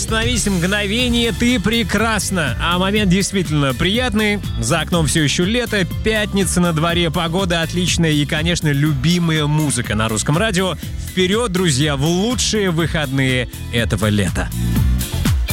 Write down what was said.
Остановись мгновение, ты прекрасна. А момент действительно приятный. За окном все еще лето, пятница на дворе, погода отличная и, конечно, любимая музыка на русском радио. Вперед, друзья, в лучшие выходные этого лета.